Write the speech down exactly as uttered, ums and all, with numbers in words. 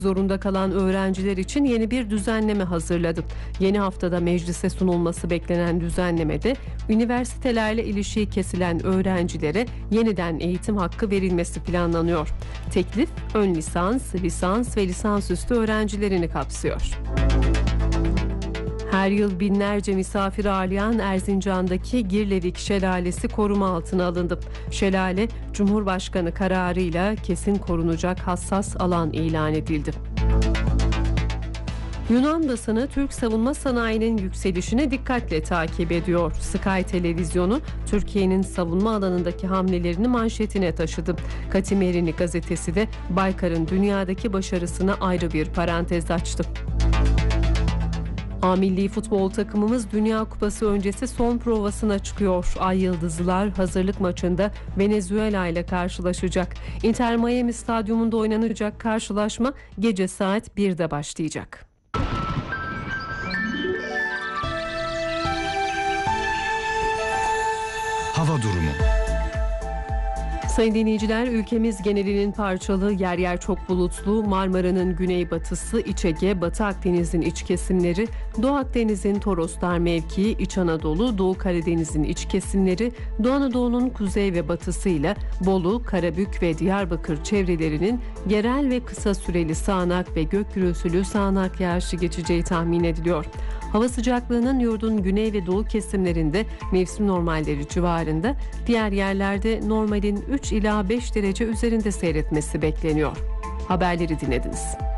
zorunda kalan öğrenciler için yeni bir düzenleme hazırladı. Yeni haftada meclise sunulması beklenen düzenlemede üniversitelerle ilişiği kesilen öğrencilere yeniden eğitim hakkı verilmesi planlanıyor. Teklif ön lisans, lisans ve lisansüstü öğrencilerini kapsıyor. Her yıl binlerce misafir ağırlayan Erzincan'daki Girlevik Şelalesi koruma altına alındı. Şelale, Cumhurbaşkanı kararıyla kesin korunacak hassas alan ilan edildi. Yunan basını Türk savunma sanayinin yükselişini dikkatle takip ediyor. Sky Televizyonu Türkiye'nin savunma alanındaki hamlelerini manşetine taşıdı. Katimerini gazetesi de Baykar'ın dünyadaki başarısına ayrı bir parantez açtı. A milli futbol takımımız Dünya Kupası öncesi son provasına çıkıyor. Ay Yıldızlılar hazırlık maçında Venezuela ile karşılaşacak. Inter Miami Stadyumunda oynanacak karşılaşma gece saat birde başlayacak. Hava durumu. Sayın dinleyiciler, ülkemiz genelinin parçalı, yer yer çok bulutlu, Marmara'nın güneybatısı, İç Ege, Batı Akdeniz'in iç kesimleri, Doğu Akdeniz'in Toroslar mevkii, İç Anadolu, Doğu Karadeniz'in iç kesimleri, Doğu Anadolu'nun kuzey ve batısıyla Bolu, Karabük ve Diyarbakır çevrelerinin yerel ve kısa süreli sağanak ve gök gürültülü sağanak yağışı geçeceği tahmin ediliyor. Hava sıcaklığının yurdun güney ve doğu kesimlerinde mevsim normalleri civarında, diğer yerlerde normalin üç ila beş derece üzerinde seyretmesi bekleniyor. Haberleri dinlediniz.